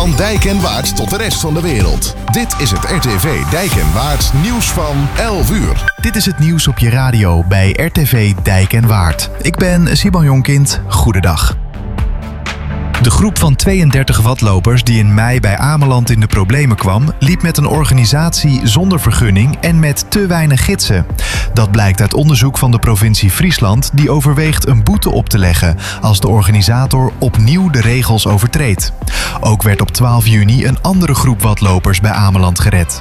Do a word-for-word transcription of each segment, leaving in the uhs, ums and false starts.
Van Dijk en Waard tot de rest van de wereld. Dit is het R T V Dijk en Waard nieuws van elf uur. Dit is het nieuws op je radio bij R T V Dijk en Waard. Ik ben Simon Jonkind. Goedendag. De groep van tweeëndertig watlopers die in mei bij Ameland in de problemen kwam, liep met een organisatie zonder vergunning en met te weinig gidsen. Dat blijkt uit onderzoek van de provincie Friesland, die overweegt een boete op te leggen als de organisator opnieuw de regels overtreedt. Ook werd op twaalf juni een andere groep watlopers bij Ameland gered.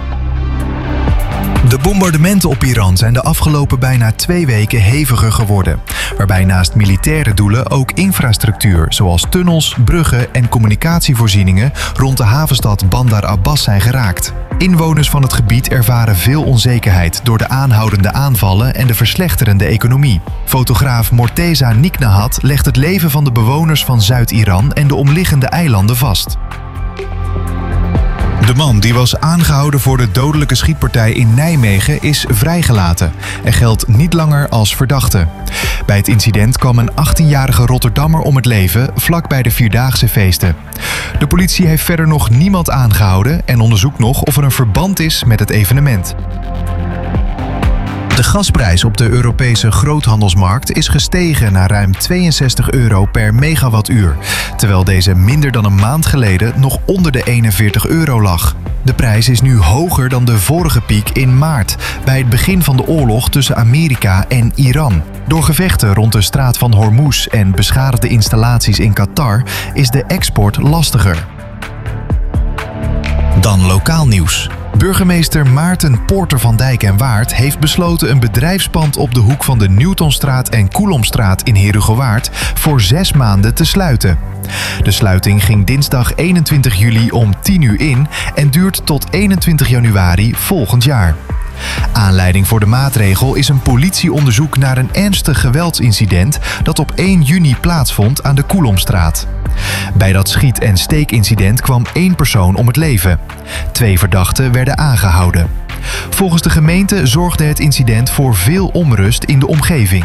De bombardementen op Iran zijn de afgelopen bijna twee weken heviger geworden, waarbij naast militaire doelen ook infrastructuur zoals tunnels, bruggen en communicatievoorzieningen rond de havenstad Bandar Abbas zijn geraakt. Inwoners van het gebied ervaren veel onzekerheid door de aanhoudende aanvallen en de verslechterende economie. Fotograaf Morteza Niknahat legt het leven van de bewoners van Zuid-Iran en de omliggende eilanden vast. De man die was aangehouden voor de dodelijke schietpartij in Nijmegen is vrijgelaten en geldt niet langer als verdachte. Bij het incident kwam een achttienjarige Rotterdammer om het leven vlakbij de Vierdaagse feesten. De politie heeft verder nog niemand aangehouden en onderzoekt nog of er een verband is met het evenement. De gasprijs op de Europese groothandelsmarkt is gestegen naar ruim tweeënzestig euro per megawattuur, terwijl deze minder dan een maand geleden nog onder de eenenveertig euro lag. De prijs is nu hoger dan de vorige piek in maart, bij het begin van de oorlog tussen Amerika en Iran. Door gevechten rond de straat van Hormuz en beschadigde installaties in Qatar is de export lastiger. Dan lokaal nieuws. Burgemeester Maarten Poorter van Dijk en Waard heeft besloten een bedrijfspand op de hoek van de Newtonstraat en Coulomstraat in Herugewaard voor zes maanden te sluiten. De sluiting ging dinsdag eenentwintig juli om tien uur in en duurt tot eenentwintig januari volgend jaar. Aanleiding voor de maatregel is een politieonderzoek naar een ernstig geweldsincident dat op één juni plaatsvond aan de Coulomstraat. Bij dat schiet- en steekincident kwam één persoon om het leven. Twee verdachten werden aangehouden. Volgens de gemeente zorgde het incident voor veel onrust in de omgeving.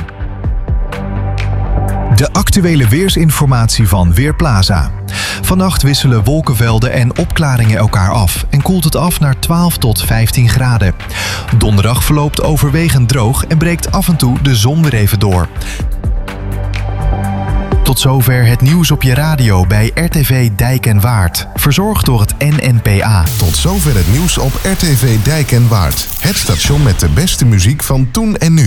De actuele weersinformatie van Weerplaza. Vannacht wisselen wolkenvelden en opklaringen elkaar af en koelt het af naar twaalf tot vijftien graden. Donderdag verloopt overwegend droog en breekt af en toe de zon weer even door. Tot zover het nieuws op je radio bij R T V Dijk en Waard. Verzorgd door het N N P A. Tot zover het nieuws op R T V Dijk en Waard. Het station met de beste muziek van toen en nu.